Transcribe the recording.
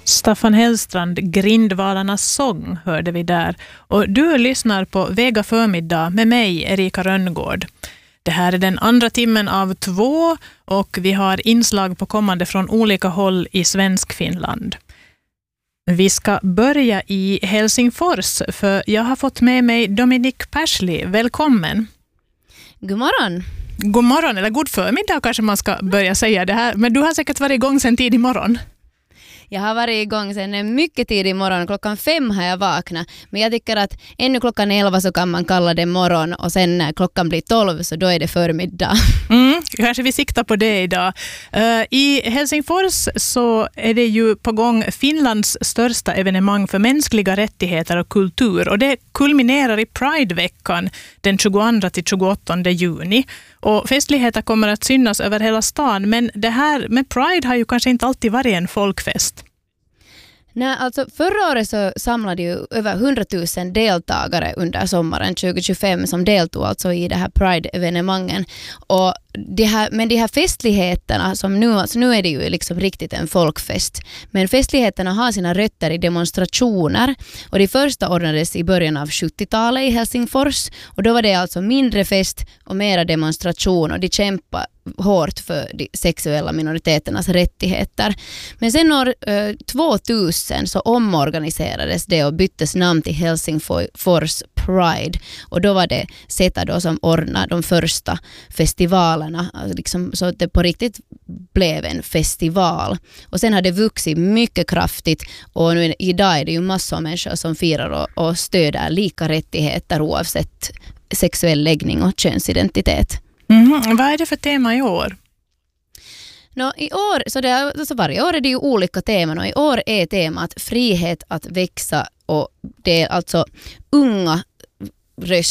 Staffan Hellstrand, Grindvalarnas sång hörde vi där. Och du lyssnar på Vega förmiddag med mig, Erika Rönngård. Det här är den andra timmen av 2 och vi har inslag på kommande från olika håll i svensk Finland. Vi ska börja i Helsingfors för jag har fått med mig Dominique Persley. Välkommen! God morgon! God morgon, eller god förmiddag kanske man ska börja säga det här. Men du har säkert varit igång sedan tidig morgon. Jag har varit igång sedan mycket tidig morgon. 5:00 har jag vaknat. Men jag tycker att ännu 11:00 så kan man kalla det morgon. Och sen när klockan blir 12 så då är det förmiddag. Kanske vi siktar på det idag. I Helsingfors så är det ju på gång Finlands största evenemang för mänskliga rättigheter och kultur. Och det kulminerar i Pride-veckan den 22-28 juni. Och festligheter kommer att synas över hela stan. Men det här med Pride har ju kanske inte alltid varit en folkfest. Nej, alltså förra året så samlade ju över 100 000 deltagare under sommaren 2025 som deltog alltså i det här Pride-evenemangen. Och men de här festligheterna som nu, alltså nu är det ju liksom riktigt en folkfest. Men festligheterna har sina rötter i demonstrationer och de första ordnades i början av 70-talet i Helsingfors. Och då var det alltså mindre fest och mera demonstration och de kämpade hårt för de sexuella minoriteternas rättigheter. Men sen år 2000 så omorganiserades det och byttes namn till Helsingfors Pride. Och då var det SETA då som ordnade de första festivalerna. Alltså liksom, så att det på riktigt blev en festival. Och sen har det vuxit mycket kraftigt. Och nu, idag är det ju massor av människor som firar och stöder lika rättigheter oavsett sexuell läggning och könsidentitet. Vad är det för tema i år? I år, så varje år är det ju olika teman och i år är temat frihet att växa och det är alltså unga